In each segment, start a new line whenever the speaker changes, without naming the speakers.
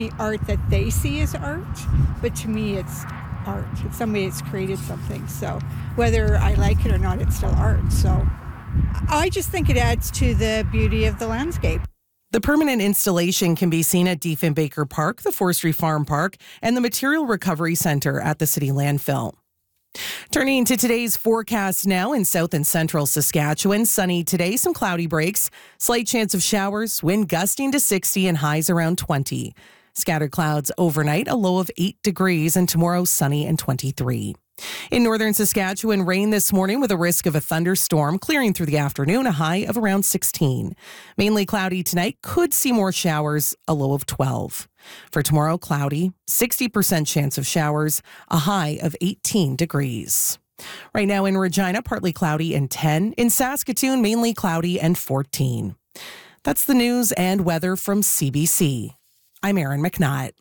The art that they see as art, but to me it's art. It's somebody that's created something. So whether I like it or not, it's still art. So I just think it adds to the beauty of the landscape.
The permanent installation can be seen at Diefenbaker Park, the Forestry Farm Park, and the Material Recovery Center at the City Landfill. Turning to today's forecast now in south and central Saskatchewan. Sunny today, some cloudy breaks, slight chance of showers, wind gusting to 60 and highs around 20. Scattered clouds overnight, a low of 8 degrees, and tomorrow sunny and 23. In northern Saskatchewan, rain this morning with a risk of a thunderstorm, clearing through the afternoon, a high of around 16. Mainly cloudy tonight, could see more showers, a low of 12. For tomorrow, cloudy, 60% chance of showers, a high of 18 degrees. Right now in Regina, partly cloudy and 10. In Saskatoon, mainly cloudy and 14. That's the news and weather from CBC. I'm Erin McNutt.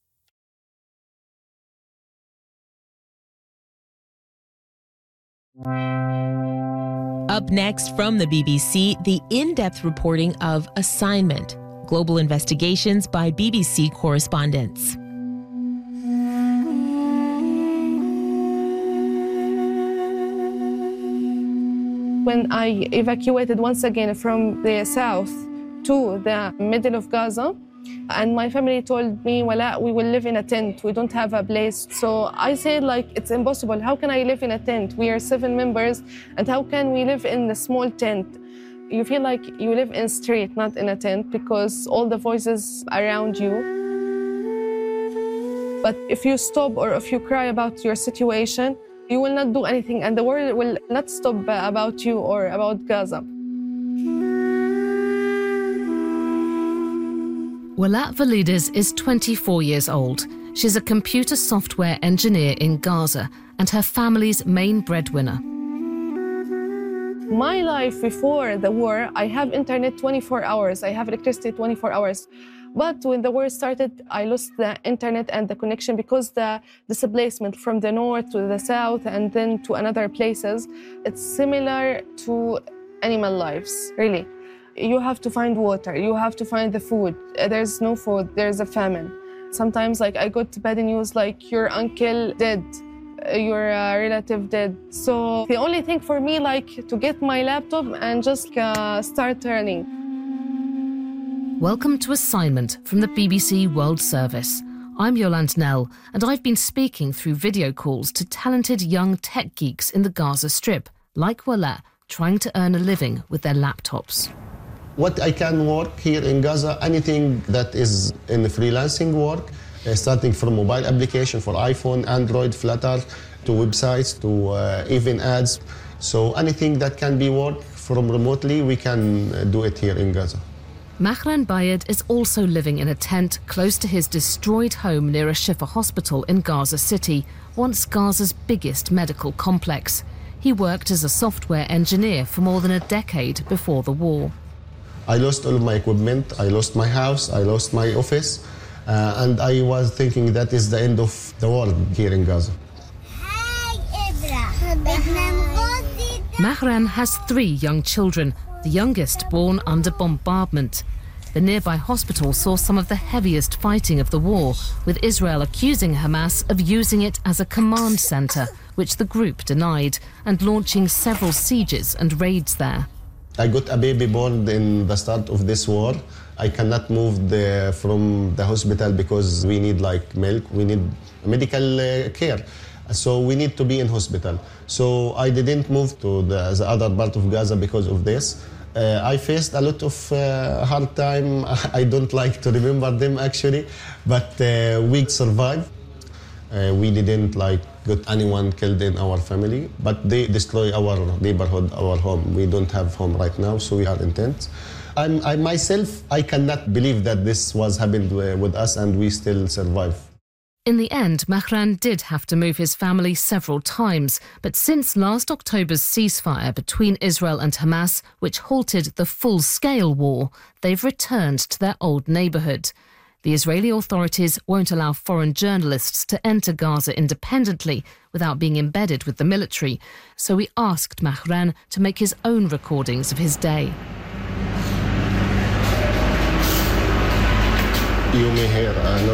Up next from the BBC, the in-depth reporting of Assignment, global investigations by BBC correspondents.
When I evacuated once again from the south to the middle of Gaza, and my family told me, Wala, we will live in a tent. We don't have a place. So I said, it's impossible. How can I live in a tent? We are 7 members, and how can we live in a small tent? You feel like you live in street, not in a tent, because all the voices around you. But if you stop or if you cry about your situation, you will not do anything, and the world will not stop about you or about Gaza.
Walat Valides is 24 years old. She's a computer software engineer in Gaza and her family's main breadwinner.
My life before the war, I have internet 24 hours. I have electricity 24 hours. But when the war started, I lost the internet and the connection because the displacement from the north to the south and then to another places, it's similar to animal lives, really. You have to find water, you have to find the food. There's no food, there's a famine. Sometimes I got bad news your uncle dead, your relative dead. So the only thing for me to get my laptop and just start learning.
Welcome to Assignment from the BBC World Service. I'm Yolande Nell, and I've been speaking through video calls to talented young tech geeks in the Gaza Strip, like Walat, trying to earn a living with their laptops.
What I can work here in Gaza, anything that is in freelancing work, starting from mobile application for iPhone, Android, Flutter, to websites, to even ads. So anything that can be worked from remotely, we can do it here in Gaza.
Mahran Bayed is also living in a tent close to his destroyed home near a Shifa hospital in Gaza City, once Gaza's biggest medical complex. He worked as a software engineer for more than a decade before the war.
I lost all of my equipment, I lost my house, I lost my office, and I was thinking that is the end of the world here in Gaza.
Mahran has 3 young children, the youngest born under bombardment. The nearby hospital saw some of the heaviest fighting of the war, with Israel accusing Hamas of using it as a command centre, which the group denied, and launching several sieges and raids there.
I got a baby born in the start of this war. I cannot move from the hospital because we need milk, we need medical care. So we need to be in hospital. So I didn't move to the other part of Gaza because of this. I faced a lot of hard time. I don't like to remember them actually, but we survived. We didn't got anyone killed in our family, but they destroy our neighborhood, our home. We don't have home right now, so we are in tents. I myself, I cannot believe that this was happened with us and we still survive.
In the end, Mahran did have to move his family several times, but since last October's ceasefire between Israel and Hamas, which halted the full-scale war, they've returned to their old neighbourhood. The Israeli authorities won't allow foreign journalists to enter Gaza independently without being embedded with the military, so we asked Mahran to make his own recordings of his day.
You may hear